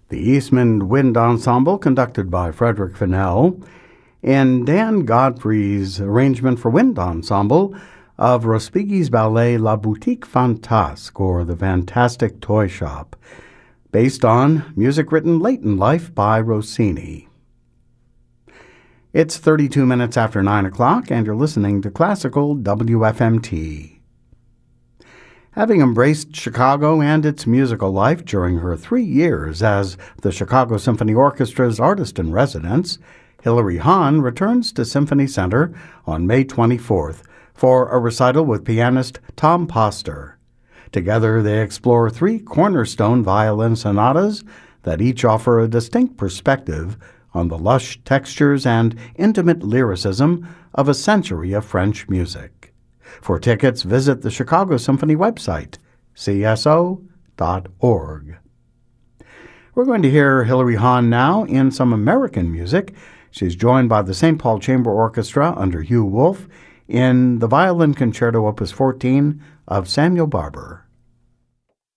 the Eastman Wind Ensemble, conducted by Frederick Fennell, and Dan Godfrey's arrangement for wind ensemble of Respighi's ballet La Boutique Fantasque, or The Fantastic Toy Shop, based on music written late in life by Rossini. It's 32 minutes after 9 o'clock, and you're listening to Classical WFMT. Having embraced Chicago and its musical life during her 3 years as the Chicago Symphony Orchestra's artist-in-residence, Hilary Hahn returns to Symphony Center on May 24th for a recital with pianist Tom Poster. Together, they explore 3 cornerstone violin sonatas that each offer a distinct perspective on the lush textures and intimate lyricism of a century of French music. For tickets, visit the Chicago Symphony website, cso.org. We're going to hear Hilary Hahn now in some American music. She's joined by the St. Paul Chamber Orchestra under Hugh Wolf in the Violin Concerto Opus 14 of Samuel Barber.